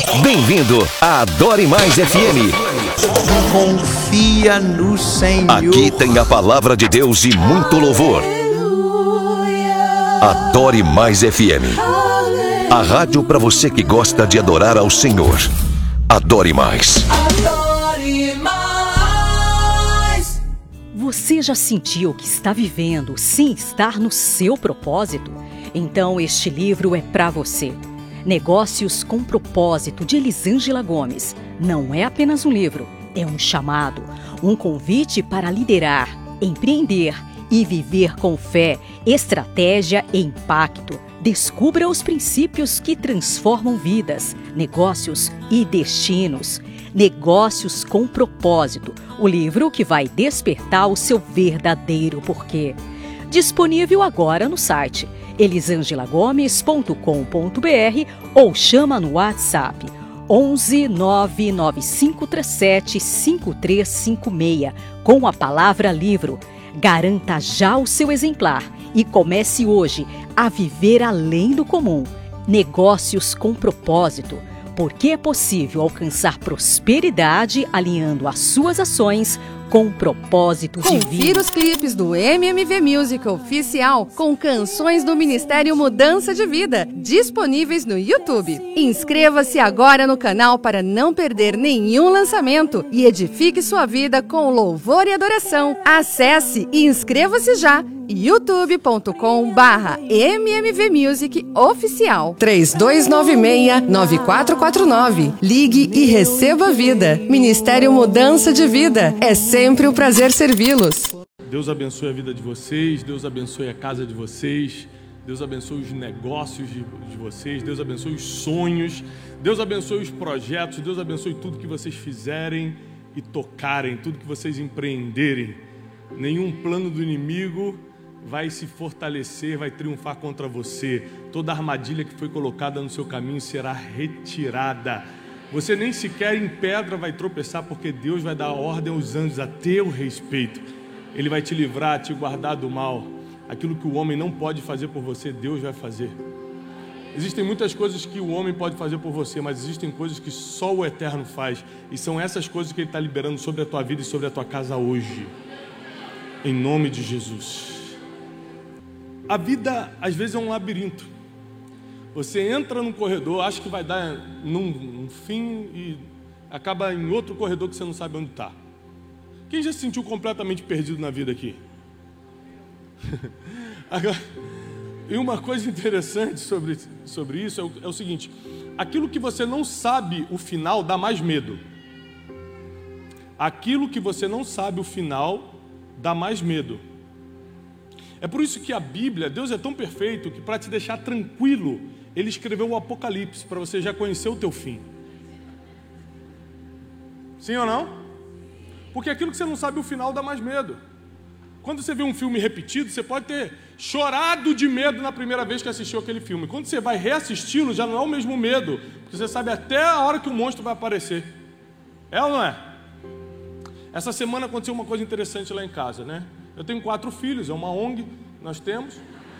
Bem-vindo a Adore Mais FM. Confia no Senhor. Aqui tem a palavra de Deus e muito louvor. Adore Mais FM. A rádio para você que gosta de adorar ao Senhor. Adore Mais. Adore mais. Você já sentiu que está vivendo sem estar no seu propósito? Então este livro é para você. Negócios com Propósito, de Elisângela Gomes. Não é apenas um livro, é um chamado, um convite para liderar, empreender e viver com fé, estratégia e impacto. Descubra os princípios que transformam vidas, negócios e destinos. Negócios com Propósito, o livro que vai despertar o seu verdadeiro porquê. Disponível agora no site elisangelagomes.com.br ou chama no WhatsApp 11 99537 5356 com a palavra livro. Garanta já o seu exemplar e comece hoje a viver além do comum. Negócios com Propósito, porque é possível alcançar prosperidade alinhando as suas ações com o propósito divino. Confira os clipes do MMV Music Oficial com canções do Ministério Mudança de Vida, disponíveis no YouTube. Inscreva-se agora no canal para não perder nenhum lançamento e edifique sua vida com louvor e adoração. Acesse e inscreva-se já. youtube.com/MMV Music Oficial. 3296-9449. Ligue e receba vida. Ministério Mudança de Vida. É sempre um prazer servi-los. Deus abençoe a vida de vocês, Deus abençoe a casa de vocês, Deus abençoe os negócios de vocês, Deus abençoe os sonhos, Deus abençoe os projetos, Deus abençoe tudo que vocês fizerem e tocarem, tudo que vocês empreenderem. Nenhum plano do inimigo vai se fortalecer, vai triunfar contra você. Toda armadilha que foi colocada no seu caminho será retirada. Você nem sequer em pedra vai tropeçar, porque Deus vai dar ordem aos anjos a teu respeito. Ele vai te livrar, te guardar do mal. Aquilo que o homem não pode fazer por você, Deus vai fazer. Existem muitas coisas que o homem pode fazer por você, mas existem coisas que só o Eterno faz. E são essas coisas que Ele está liberando sobre a tua vida e sobre a tua casa hoje. Em nome de Jesus. A vida, às vezes, é um labirinto. Você entra num corredor, acha que vai dar num fim e acaba em outro corredor que você não sabe onde está. Quem já se sentiu completamente perdido na vida aqui? Agora, e uma coisa interessante sobre isso é o seguinte: aquilo que você não sabe o final dá mais medo. Aquilo que você não sabe o final dá mais medo. É por isso que a Bíblia, Deus é tão perfeito que, para te deixar tranquilo, Ele escreveu o Apocalipse, para você já conhecer o teu fim. Sim ou não? Porque aquilo que você não sabe o final dá mais medo. Quando você vê um filme repetido, você pode ter chorado de medo na primeira vez que assistiu aquele filme. Quando você vai reassisti-lo, já não é o mesmo medo, porque você sabe até a hora que o monstro vai aparecer. É ou não é? Essa semana aconteceu uma coisa interessante lá em casa, né? Eu tenho 4 filhos, é uma ONG, nós temos.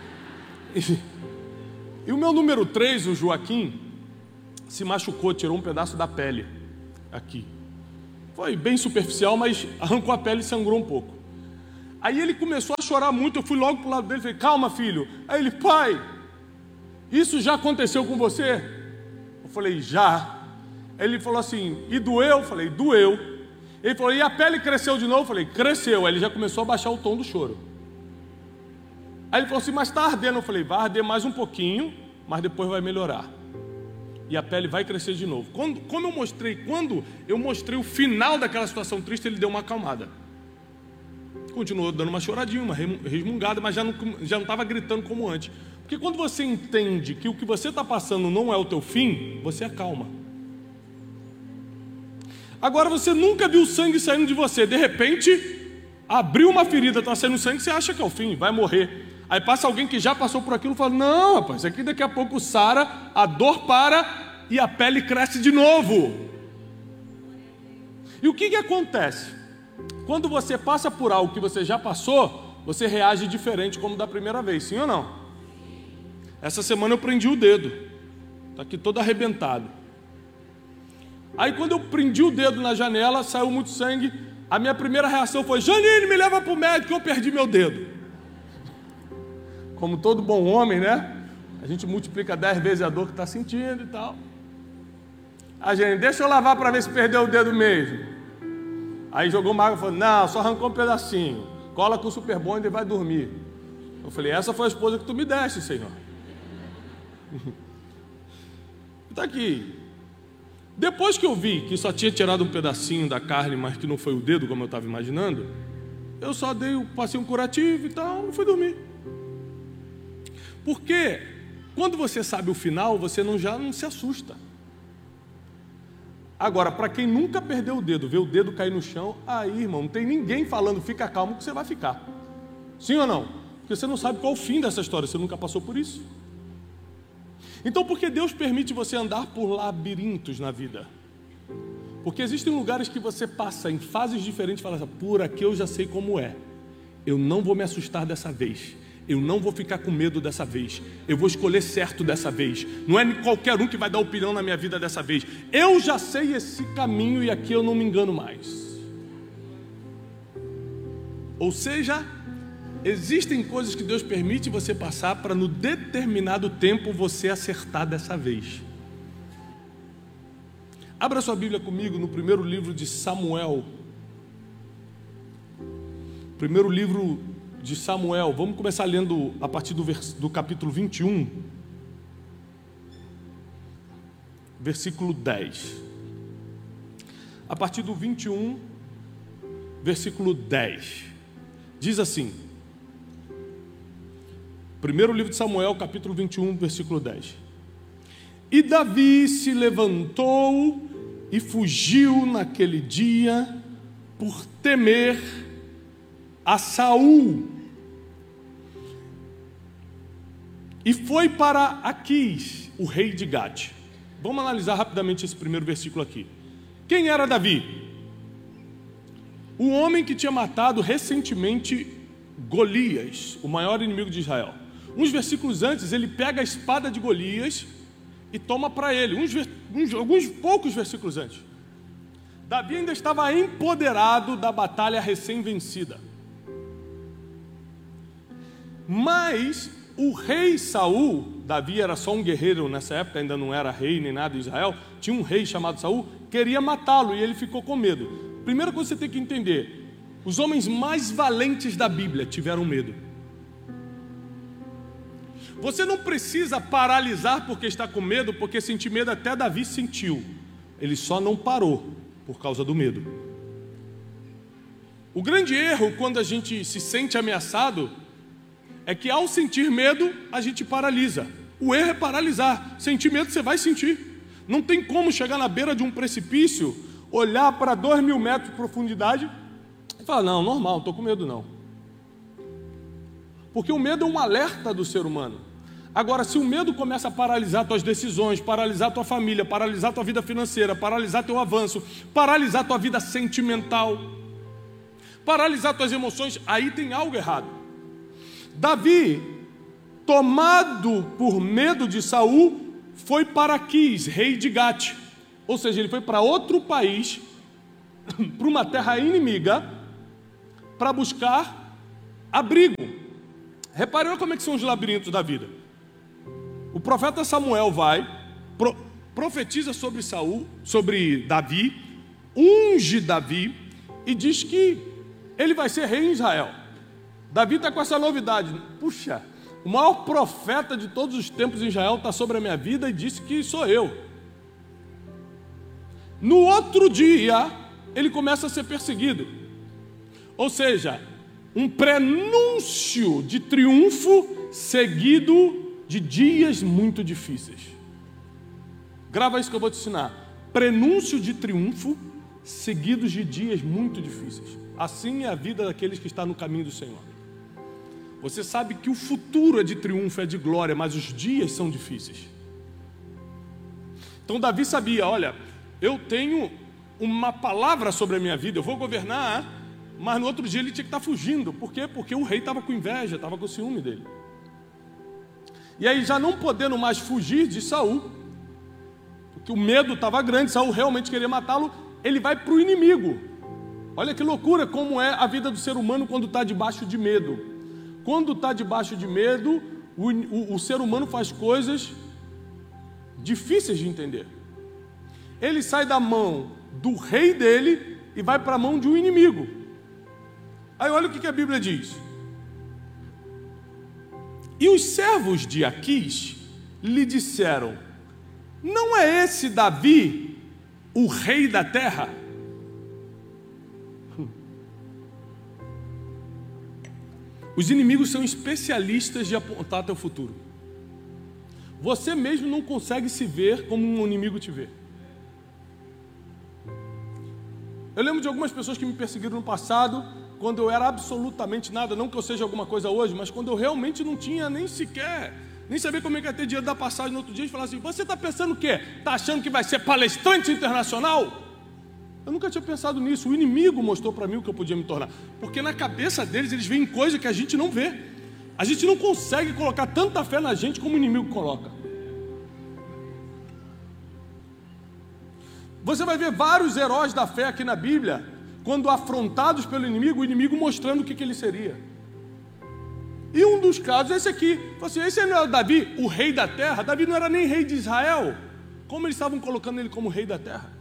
E o meu número 3, o Joaquim, se machucou, tirou um pedaço da pele aqui. Foi bem superficial, mas arrancou a pele e sangrou um pouco. Aí ele começou a chorar muito, eu fui logo pro lado dele e falei: calma, filho. Aí ele: pai, isso já aconteceu com você? Eu falei: já. Aí ele falou assim: e doeu? Eu falei: doeu. Ele falou: e a pele cresceu de novo? Eu falei: cresceu. Aí ele já começou a baixar o tom do choro. Aí ele falou assim: mas está ardendo? Eu falei: vai arder mais um pouquinho, mas depois vai melhorar. E a pele vai crescer de novo. Quando eu mostrei o final daquela situação triste, ele deu uma acalmada. Continuou dando uma choradinha, uma resmungada, mas já não estava gritando como antes. Porque quando você entende que o que você está passando não é o teu fim, você acalma. Agora você nunca viu sangue saindo de você. De repente, abriu uma ferida, está saindo sangue, você acha que é o fim, vai morrer. Aí passa alguém que já passou por aquilo e fala: não, rapaz, isso aqui daqui a pouco sara, a dor para e a pele cresce de novo. E o que acontece? Quando você passa por algo que você já passou, você reage diferente como da primeira vez, sim ou não? Essa semana eu prendi o dedo, está aqui todo arrebentado. Aí quando eu prendi o dedo na janela, saiu muito sangue. A minha primeira reação foi: Janine, me leva para o médico, eu perdi meu dedo. Como todo bom homem, né? A gente multiplica 10 vezes a dor que está sentindo e tal. A gente, deixa eu lavar para ver se perdeu o dedo mesmo. Aí jogou uma água e falou: não, só arrancou um pedacinho. Cola com o Super Bond e vai dormir. Eu falei: essa foi a esposa que tu me deste, Senhor. Está aqui. Depois que eu vi que só tinha tirado um pedacinho da carne, mas que não foi o dedo como eu estava imaginando, eu só passei um curativo e tal, e fui dormir. Porque quando você sabe o final, você já não se assusta. Agora, para quem nunca perdeu o dedo, vê o dedo cair no chão, aí, irmão, não tem ninguém falando: fica calmo que você vai ficar. Sim ou não? Porque você não sabe qual o fim dessa história, você nunca passou por isso. Então, por que Deus permite você andar por labirintos na vida? Porque existem lugares que você passa em fases diferentes e fala assim: por aqui eu já sei como é. Eu não vou me assustar dessa vez. Eu não vou ficar com medo dessa vez. Eu vou escolher certo dessa vez. Não é qualquer um que vai dar opinião na minha vida dessa vez. Eu já sei esse caminho e aqui eu não me engano mais. Ou seja, existem coisas que Deus permite você passar para no determinado tempo você acertar dessa vez. Abra sua Bíblia comigo no primeiro livro de Samuel. Primeiro livro de Samuel. Vamos começar lendo a partir do capítulo 21. Versículo 10. A partir do 21, versículo 10. Diz assim. Primeiro livro de Samuel, capítulo 21, versículo 10. E Davi se levantou e fugiu naquele dia por temer a Saul. E foi para Aquis, o rei de Gate. Vamos analisar rapidamente esse primeiro versículo aqui. Quem era Davi? O homem que tinha matado recentemente Golias, o maior inimigo de Israel. Uns versículos antes, ele pega a espada de Golias e toma para ele. Alguns poucos versículos antes. Davi ainda estava empoderado da batalha recém-vencida. Mas o rei Saul, Davi era só um guerreiro nessa época, ainda não era rei nem nada em Israel, tinha um rei chamado Saul, queria matá-lo e ele ficou com medo. Primeira coisa que você tem que entender: os homens mais valentes da Bíblia tiveram medo. Você não precisa paralisar porque está com medo, porque sentir medo até Davi sentiu. Ele só não parou por causa do medo. O grande erro quando a gente se sente ameaçado é que ao sentir medo a gente paralisa. O erro é paralisar. Sentir medo você vai sentir. Não tem como chegar na beira de um precipício, olhar para 2.000 metros de profundidade e falar: não, normal, não estou com medo não. Porque o medo é um alerta do ser humano. Agora, se o medo começa a paralisar tuas decisões, paralisar tua família, paralisar tua vida financeira, paralisar teu avanço, paralisar tua vida sentimental, paralisar tuas emoções, aí tem algo errado. Davi, tomado por medo de Saul, foi para Aquis, rei de Gate. Ou seja, ele foi para outro país, para uma terra inimiga, para buscar abrigo. Reparem como é que são os labirintos da vida. O profeta Samuel vai, profetiza sobre Saul, sobre Davi, unge Davi e diz que ele vai ser rei em Israel. Davi está com essa novidade: puxa, o maior profeta de todos os tempos em Israel está sobre a minha vida e disse que sou eu. No outro dia, ele começa a ser perseguido. Ou seja, um prenúncio de triunfo seguido de dias muito difíceis. Grava isso que eu vou te ensinar. Prenúncio de triunfo seguidos de dias muito difíceis. Assim é a vida daqueles que estão no caminho do Senhor. Você sabe que o futuro é de triunfo, é de glória, mas os dias são difíceis. Então Davi sabia: olha, eu tenho uma palavra sobre a minha vida, eu vou governar, mas no outro dia ele tinha que estar fugindo. Por quê? Porque o rei estava com inveja, estava com ciúme dele. E aí, já não podendo mais fugir de Saul, porque que o medo estava grande, Saul realmente queria matá-lo, ele vai para o inimigo. Olha que loucura como é a vida do ser humano quando está debaixo de medo. Quando está debaixo de medo, o ser humano faz coisas difíceis de entender. Ele sai da mão do rei dele e vai para a mão de um inimigo. Aí olha o que a Bíblia diz. E os servos de Aquis lhe disseram: não é esse Davi o rei da terra? Os inimigos são especialistas de apontar teu futuro. Você mesmo não consegue se ver como um inimigo te vê. Eu lembro de algumas pessoas que me perseguiram no passado, quando eu era absolutamente nada, não que eu seja alguma coisa hoje, mas quando eu realmente não tinha nem sequer, nem sabia como é que ia ter dinheiro da passagem no outro dia, e falaram assim: você está pensando o quê? Está achando que vai ser palestrante internacional? Eu nunca tinha pensado nisso. O inimigo mostrou para mim o que eu podia me tornar, porque na cabeça deles, eles veem coisa que a gente não vê. A gente não consegue colocar tanta fé na gente como o inimigo coloca. Você vai ver vários heróis da fé aqui na Bíblia, quando afrontados pelo inimigo, o inimigo mostrando o que ele seria. E um dos casos é esse aqui. Assim, esse não é o Davi, o rei da terra? Davi não era nem rei de Israel. Como eles estavam colocando ele como rei da terra?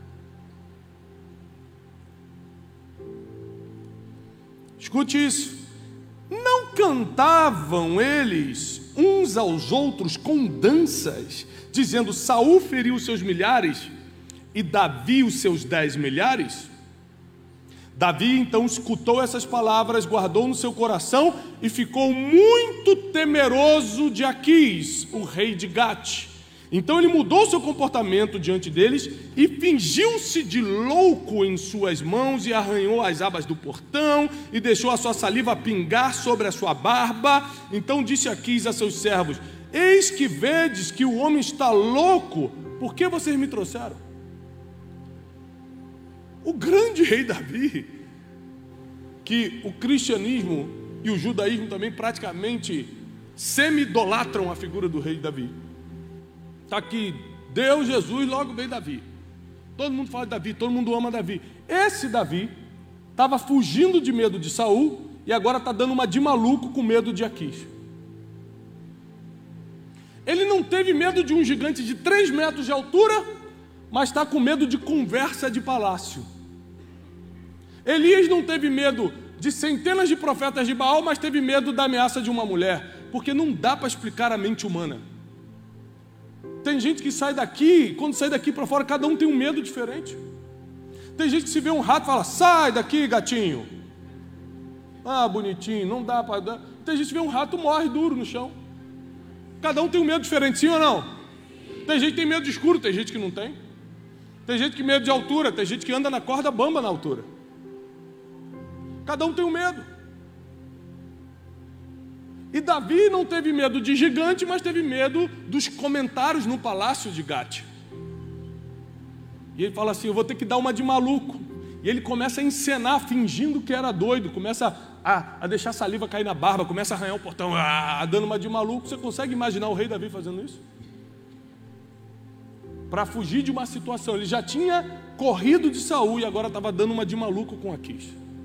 Escute isso. Não cantavam eles uns aos outros com danças, dizendo: Saul feriu os seus milhares e Davi os seus 10 milhares? Davi então escutou essas palavras, guardou no seu coração e ficou muito temeroso de Aquis, o rei de Gate. Então ele mudou seu comportamento diante deles e fingiu-se de louco em suas mãos e arranhou as abas do portão e deixou a sua saliva pingar sobre a sua barba. Então disse Aquis a seus servos: eis que vedes que o homem está louco, por que vocês me trouxeram? O grande rei Davi, que o cristianismo e o judaísmo também praticamente semi-idolatram a figura do rei Davi. Está aqui, Deus, Jesus, logo veio Davi. Todo mundo fala de Davi, todo mundo ama Davi. Esse Davi estava fugindo de medo de Saul e agora está dando uma de maluco com medo de Aquis. Ele não teve medo de um gigante de 3 metros de altura, mas está com medo de conversa de palácio. Elias não teve medo de centenas de profetas de Baal, mas teve medo da ameaça de uma mulher, porque não dá para explicar a mente humana. Tem gente que sai daqui, quando sai daqui para fora, cada um tem um medo diferente. Tem gente que se vê um rato e fala: sai daqui, gatinho. Ah, bonitinho, não dá para dar. Tem gente que vê um rato e morre duro no chão. Cada um tem um medo diferente, sim ou não? Tem gente que tem medo de escuro, tem gente que não tem. Tem gente que tem medo de altura, tem gente que anda na corda bamba na altura. Cada um tem um medo. E Davi não teve medo de gigante, mas teve medo dos comentários no palácio de Gate. E ele fala assim: eu vou ter que dar uma de maluco. E ele começa a encenar, fingindo que era doido, começa a deixar a saliva cair na barba, começa a arranhar o portão, dando uma de maluco. Você consegue imaginar o rei Davi fazendo isso? Para fugir de uma situação. Ele já tinha corrido de Saul e agora estava dando uma de maluco com Aquis.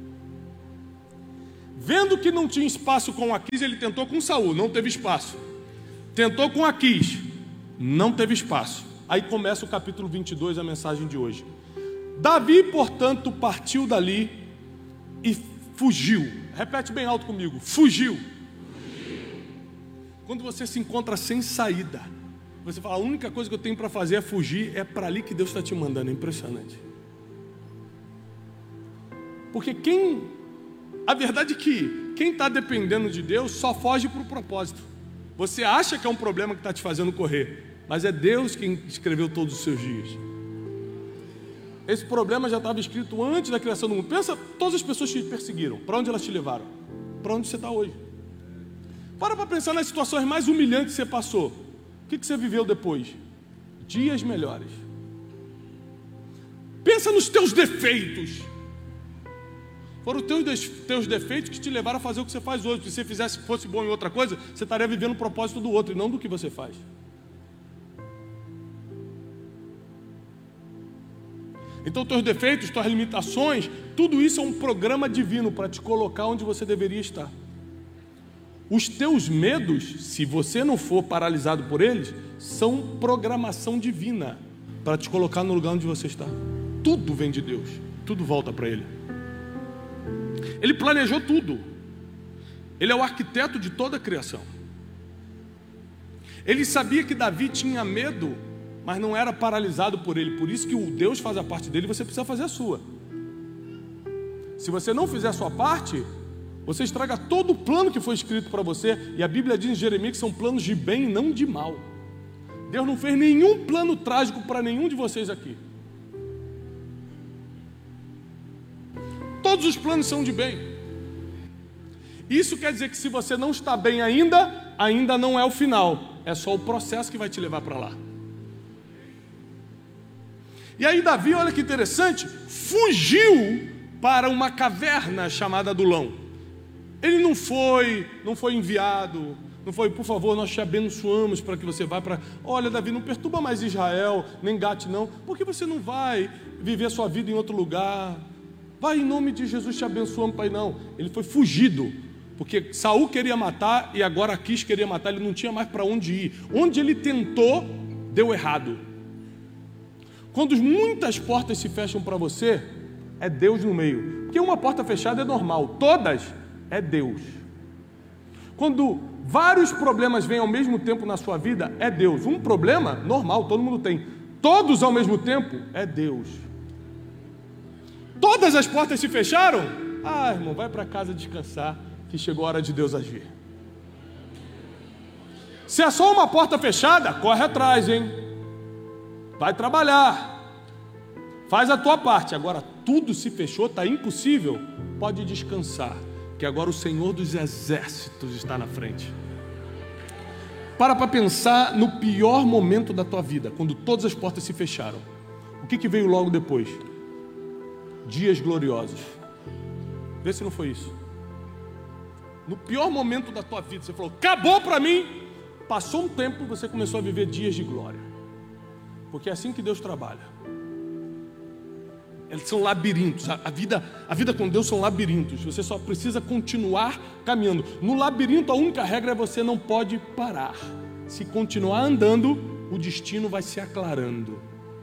Vendo que não tinha espaço com Aquis, ele tentou com Saul, não teve espaço. Tentou com Aquis, não teve espaço. Aí começa o capítulo 22, a mensagem de hoje. Davi, portanto, partiu dali e fugiu. Repete bem alto comigo: fugiu. Quando você se encontra sem saída, você fala: a única coisa que eu tenho para fazer é fugir, é para ali que Deus está te mandando. É impressionante. Porque a verdade é que quem está dependendo de Deus só foge para o propósito. Você acha que é um problema que está te fazendo correr, mas é Deus quem escreveu todos os seus dias. Esse problema já estava escrito antes da criação do mundo. Pensa, todas as pessoas que te perseguiram, para onde elas te levaram? Para onde você está hoje? Para pensar nas situações mais humilhantes que você passou. O que você viveu depois? Dias melhores. Pensa nos teus defeitos. Foram os teus defeitos que te levaram a fazer o que você faz hoje. Se você fosse bom em outra coisa, você estaria vivendo o propósito do outro e não do que você faz. Então, teus defeitos, tuas limitações, tudo isso é um programa divino para te colocar onde você deveria estar. Os teus medos, se você não for paralisado por eles, são programação divina para te colocar no lugar onde você está. Tudo vem de Deus, tudo volta para Ele. Ele planejou tudo. Ele é o arquiteto de toda a criação. Ele sabia que Davi tinha medo, mas não era paralisado por ele. Por isso que o Deus faz a parte dele, você precisa fazer a sua. Se você não fizer a sua parte, você estraga todo o plano que foi escrito para você. E a Bíblia diz em Jeremias que são planos de bem e não de mal. Deus não fez nenhum plano trágico para nenhum de vocês aqui. Todos os planos são de bem. Isso quer dizer que se você não está bem ainda não é o final. É só o processo que vai te levar para lá. E aí Davi, olha que interessante, fugiu para uma caverna chamada Adulão. Ele não foi enviado, não foi, por favor, nós te abençoamos para que você vá para... Olha, Davi, não perturba mais Israel, nem Gate não, porque você não vai viver a sua vida em outro lugar. Vai em nome de Jesus, te abençoamos, Pai. Não, ele foi fugido, porque Saul queria matar e agora Aquis queria matar, ele não tinha mais para onde ir. Onde ele tentou, deu errado. Quando muitas portas se fecham para você, é Deus no meio. Porque uma porta fechada é normal, todas é Deus. Quando vários problemas vêm ao mesmo tempo na sua vida, é Deus. Um problema, normal, todo mundo tem. Todos ao mesmo tempo, é Deus. Todas as portas se fecharam? Ah, irmão, vai para casa descansar, que chegou a hora de Deus agir. Se é só uma porta fechada, corre atrás, hein? Vai trabalhar, faz a tua parte. Agora tudo se fechou, está impossível, pode descansar, que agora o Senhor dos Exércitos está na frente. Para pensar no pior momento da tua vida, quando todas as portas se fecharam. O que veio logo depois? Dias gloriosos. Vê se não foi isso. No pior momento da tua vida, você falou, acabou para mim. Passou um tempo, você começou a viver dias de glória. Porque é assim que Deus trabalha. Eles são labirintos. A vida com Deus são labirintos. Você só precisa continuar caminhando. No labirinto, a única regra é você não pode parar. Se continuar andando, o destino vai se aclarando.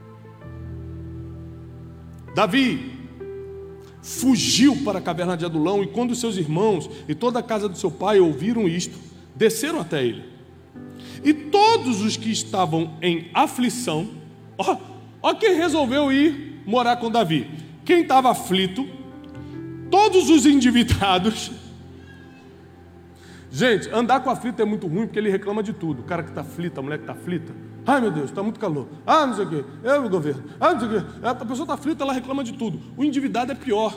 Davi fugiu para a caverna de Adulão, e quando seus irmãos e toda a casa do seu pai ouviram isto, desceram até ele. E todos os que estavam em aflição, ó quem resolveu ir morar com Davi. Quem estava aflito, todos os endividados. Gente, andar com aflito é muito ruim, porque ele reclama de tudo. O cara que está aflito, a mulher que está aflita. Ai meu Deus, está muito calor. Ah, não sei o quê. Eu, o governo. Ah, não sei o quê. A pessoa está aflita, ela reclama de tudo. O endividado é pior.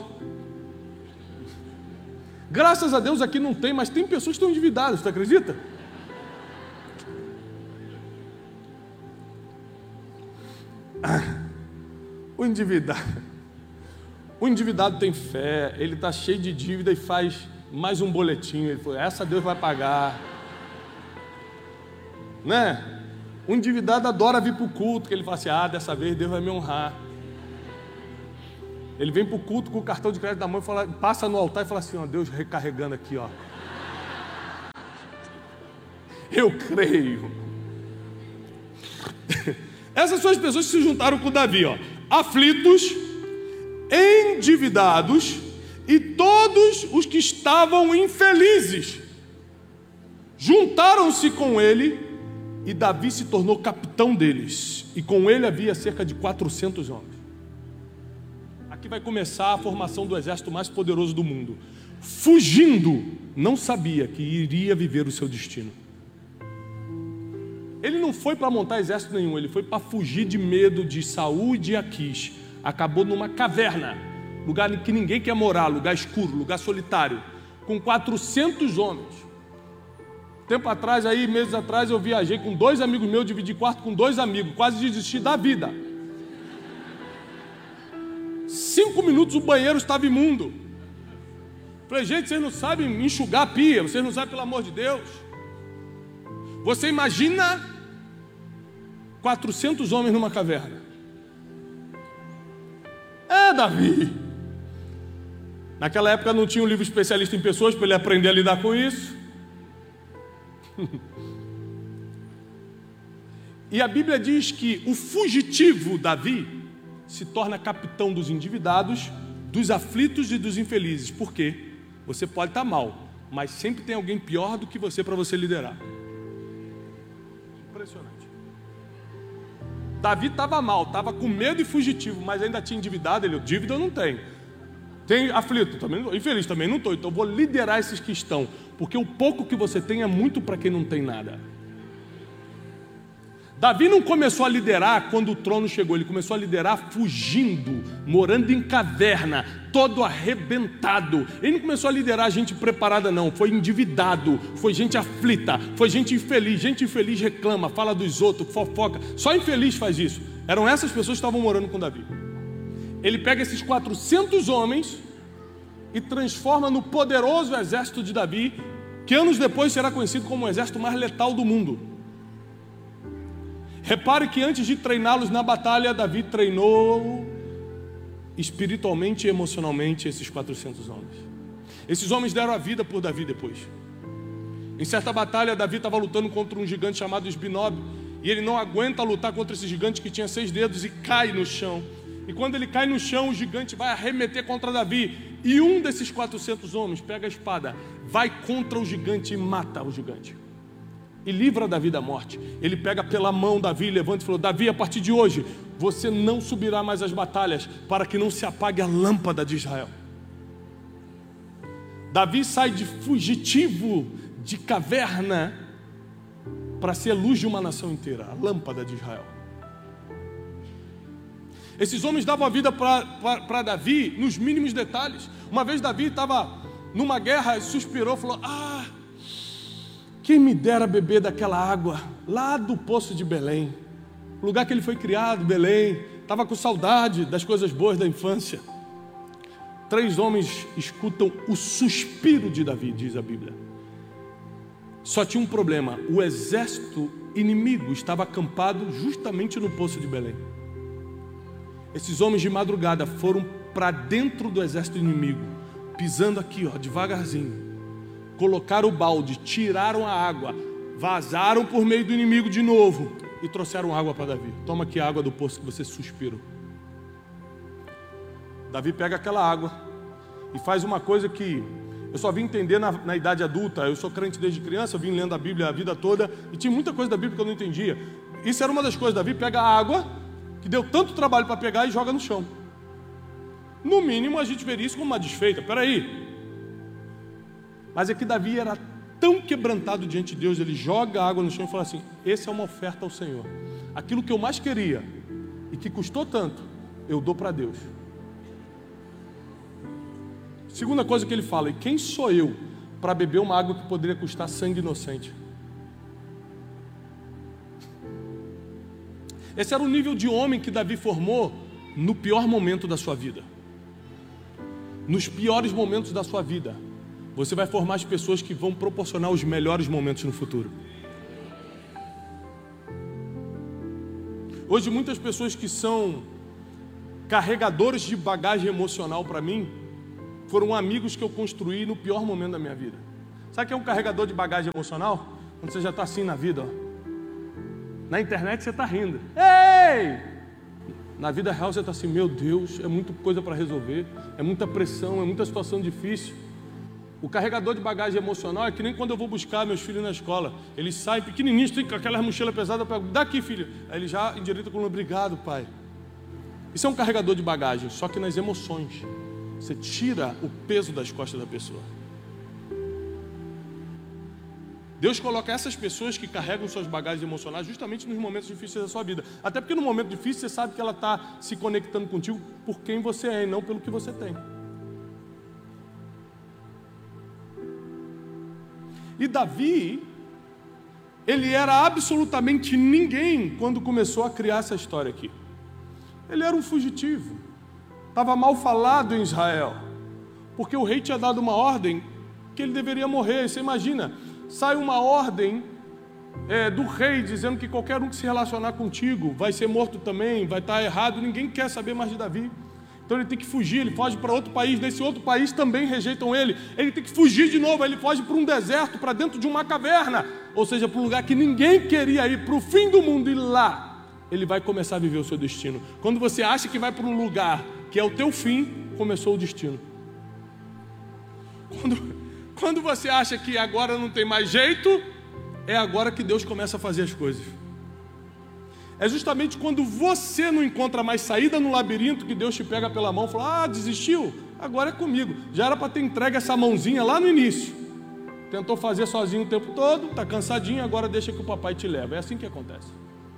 Graças a Deus aqui não tem, mas tem pessoas que estão endividadas, tu acredita? O endividado tem fé, ele está cheio de dívida e faz mais um boletim. Ele falou, essa Deus vai pagar, né? O endividado adora vir para o culto, que ele fala assim, dessa vez Deus vai me honrar. Ele vem para o culto com o cartão de crédito da mão, passa no altar e fala assim, Deus recarregando aqui, eu creio. Essas são as pessoas que se juntaram com Davi, aflitos, endividados e todos os que estavam infelizes juntaram-se com ele, e Davi se tornou capitão deles, e com ele havia cerca de 400 homens. Aqui vai começar a formação do exército mais poderoso do mundo. Fugindo, não sabia que iria viver o seu destino. Ele não foi para montar exército nenhum, ele foi para fugir de medo de Saul e de Aquis. Acabou numa caverna, lugar em que ninguém quer morar, lugar escuro, lugar solitário, com 400 homens. Tempo atrás, meses atrás, eu viajei com 2 amigos meus, dividi quarto com 2 amigos, quase desisti da vida. 5 minutos o banheiro estava imundo. Falei, gente, vocês não sabem enxugar a pia, vocês não sabem, pelo amor de Deus. Você imagina 400 homens numa caverna. Davi. Naquela época não tinha um livro especialista em pessoas para ele aprender a lidar com isso. E a Bíblia diz que o fugitivo Davi se torna capitão dos endividados, dos aflitos e dos infelizes. Por quê? Você pode estar mal, mas sempre tem alguém pior do que você para você liderar. Impressionante. Davi estava mal, estava com medo e fugitivo, mas ainda tinha endividado. Ele, dívida eu não tenho. Tem aflito, também, infeliz também não estou. Então eu vou liderar esses que estão, porque o pouco que você tem é muito para quem não tem nada. Davi não começou a liderar quando o trono chegou, ele começou a liderar fugindo, morando em caverna, todo arrebentado. Ele não começou a liderar gente preparada não, foi endividado, foi gente aflita, foi gente infeliz reclama, fala dos outros, fofoca, só infeliz faz isso. Eram essas pessoas que estavam morando com Davi. Ele pega esses 400 homens e transforma no poderoso exército de Davi, que anos depois será conhecido como o exército mais letal do mundo. Repare que antes de treiná-los na batalha, Davi treinou espiritualmente e emocionalmente esses 400 homens. Esses homens deram a vida por Davi depois. Em certa batalha, Davi estava lutando contra um gigante chamado Esbinob, e ele não aguenta lutar contra esse gigante que tinha 6 dedos e cai no chão. E quando ele cai no chão, o gigante vai arremeter contra Davi, e um desses 400 homens pega a espada, vai contra o gigante e mata o gigante. E livra Davi da morte. Ele pega pela mão Davi, levanta e falou: Davi, a partir de hoje, você não subirá mais às batalhas, para que não se apague a lâmpada de Israel. Davi sai de fugitivo, de caverna, para ser a luz de uma nação inteira, a lâmpada de Israel. Esses homens davam a vida para Davi nos mínimos detalhes. Uma vez Davi estava numa guerra e suspirou, falou: quem me dera beber daquela água lá do poço de Belém, o lugar que ele foi criado, Belém. Estava com saudade das coisas boas da infância. 3 homens escutam o suspiro de Davi, diz a Bíblia. Só tinha um problema: o exército inimigo estava acampado justamente no poço de Belém. Esses homens de madrugada foram para dentro do exército inimigo, pisando aqui, devagarzinho. Colocaram o balde, tiraram a água, vazaram por meio do inimigo de novo e trouxeram água para Davi. Toma aqui a água do poço que você suspirou. Davi pega aquela água e faz uma coisa que eu só vim entender na idade adulta. Eu sou crente desde criança, eu vim lendo a Bíblia a vida toda e tinha muita coisa da Bíblia que eu não entendia. Isso era uma das coisas. Davi pega a água, que deu tanto trabalho para pegar, e joga no chão. No mínimo a gente veria isso como uma desfeita. Peraí. Mas é que Davi era tão quebrantado diante de Deus, ele joga a água no chão e fala assim: essa é uma oferta ao Senhor. Aquilo que eu mais queria e que custou tanto, eu dou para Deus. Segunda coisa que ele fala: e quem sou eu para beber uma água que poderia custar sangue inocente? Esse era o nível de homem que Davi formou no pior momento da sua vida. Nos piores momentos da sua vida, você vai formar as pessoas que vão proporcionar os melhores momentos no futuro. Hoje muitas pessoas que são carregadores de bagagem emocional para mim, foram amigos que eu construí no pior momento da minha vida. Sabe o que é um carregador de bagagem emocional? Quando você já está assim na vida, Na internet você está rindo. Ei! Na vida real você está assim: meu Deus, é muita coisa para resolver, é muita pressão, é muita situação difícil. O carregador de bagagem emocional é que nem quando eu vou buscar meus filhos na escola. Eles saem pequenininhos, tem aquela mochila pesada, eu pego: daqui, filho. Aí ele já endireita com: obrigado, pai. Isso é um carregador de bagagem, só que nas emoções. Você tira o peso das costas da pessoa. Deus coloca essas pessoas que carregam suas bagagens emocionais justamente nos momentos difíceis da sua vida. Até porque no momento difícil você sabe que ela está se conectando contigo por quem você é e não pelo que você tem. E Davi, ele era absolutamente ninguém quando começou a criar essa história aqui. Ele era um fugitivo, estava mal falado em Israel, porque o rei tinha dado uma ordem que ele deveria morrer. Você imagina, sai uma ordem do rei dizendo que qualquer um que se relacionar contigo vai ser morto também, vai estar errado. Ninguém quer saber mais de Davi. Então ele tem que fugir, ele foge para outro país, nesse outro país também rejeitam ele tem que fugir de novo, ele foge para um deserto, para dentro de uma caverna, ou seja, para um lugar que ninguém queria ir, para o fim do mundo, e lá ele vai começar a viver o seu destino. Quando você acha que vai para um lugar que é o teu fim, começou o destino. Quando você acha que agora não tem mais jeito, é agora que Deus começa a fazer as coisas. É justamente quando você não encontra mais saída no labirinto que Deus te pega pela mão e fala: desistiu? Agora é comigo. Já era para ter entregue essa mãozinha lá no início. Tentou fazer sozinho o tempo todo, está cansadinho, agora deixa que o papai te leva. É assim que acontece.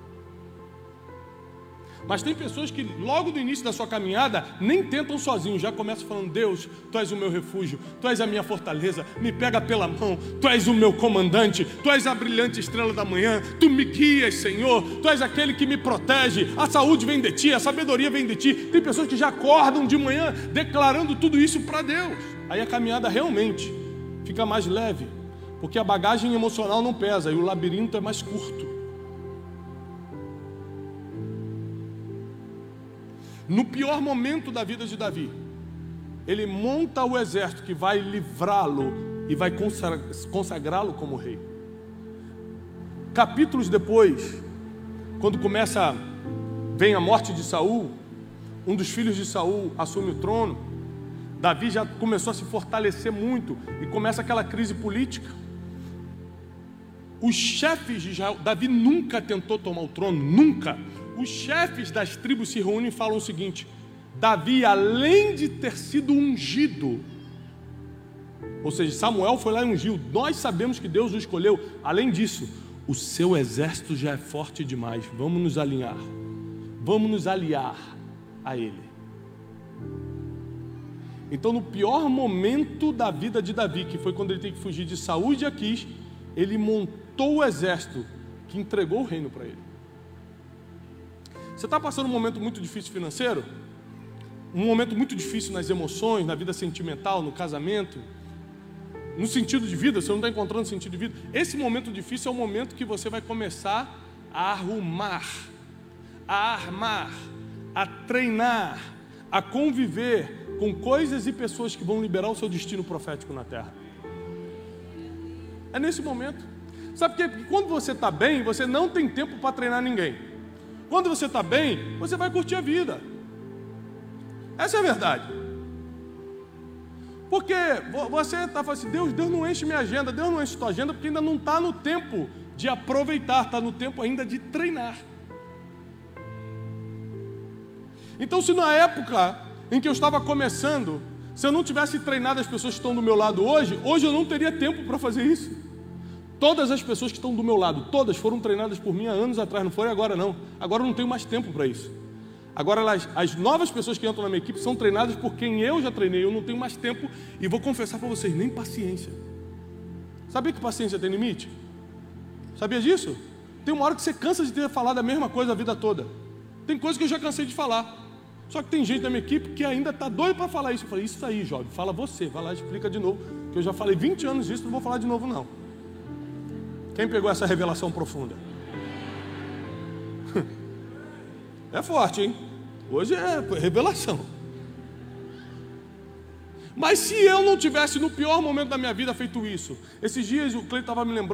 Mas tem pessoas que logo no início da sua caminhada nem tentam sozinhos, já começam falando: Deus, Tu és o meu refúgio, Tu és a minha fortaleza, me pega pela mão, Tu és o meu comandante, Tu és a brilhante estrela da manhã, Tu me guias, Senhor, Tu és aquele que me protege, a saúde vem de Ti, a sabedoria vem de Ti. Tem pessoas que já acordam de manhã declarando tudo isso para Deus. Aí a caminhada realmente fica mais leve, porque a bagagem emocional não pesa e o labirinto é mais curto. No pior momento da vida de Davi, ele monta o exército que vai livrá-lo e vai consagrá-lo como rei. Capítulos depois, quando vem a morte de Saul, um dos filhos de Saul assume o trono, Davi já começou a se fortalecer muito e começa aquela crise política. Os chefes de Israel, Davi nunca tentou tomar o trono, nunca. Os chefes das tribos se reúnem e falam o seguinte: Davi, além de ter sido ungido, ou seja, Samuel foi lá e ungiu, nós sabemos que Deus o escolheu, além disso, o seu exército já é forte demais, vamos nos aliar a ele. Então, no pior momento da vida de Davi, que foi quando ele tem que fugir de Saul e de Aquis, ele montou o exército que entregou o reino para ele. Você está passando um momento muito difícil financeiro? Um momento muito difícil nas emoções, na vida sentimental, no casamento, no sentido de vida, você não está encontrando sentido de vida. Esse momento difícil é o momento que você vai começar a arrumar, a armar, a treinar, a conviver com coisas e pessoas que vão liberar o seu destino profético na terra. É nesse momento. Sabe por quê? Porque quando você está bem, você não tem tempo para treinar ninguém. Quando você está bem, você vai curtir a vida. Essa é a verdade. Porque você está falando assim: Deus não enche minha agenda, Deus não enche tua agenda, porque ainda não está no tempo de aproveitar, está no tempo ainda de treinar. Então, se na época em que eu estava começando, se eu não tivesse treinado as pessoas que estão do meu lado hoje eu não teria tempo para fazer isso. Todas as pessoas que estão do meu lado, todas foram treinadas por mim há anos atrás, não foi agora não. Agora eu não tenho mais tempo para isso. Agora as novas pessoas que entram na minha equipe são treinadas por quem eu já treinei, eu não tenho mais tempo e vou confessar para vocês, nem paciência. Sabia que paciência tem limite? Sabia disso? Tem uma hora que você cansa de ter falado a mesma coisa a vida toda. Tem coisa que eu já cansei de falar. Só que tem gente da minha equipe que ainda está doido para falar isso. Eu falei: isso aí, jovem, fala você, vai lá e explica de novo, que eu já falei 20 anos disso, não vou falar de novo não. Quem pegou essa revelação profunda? É forte, hein? Hoje é revelação. Mas se eu não tivesse no pior momento da minha vida feito isso, esses dias o Cleiton estava me lembrando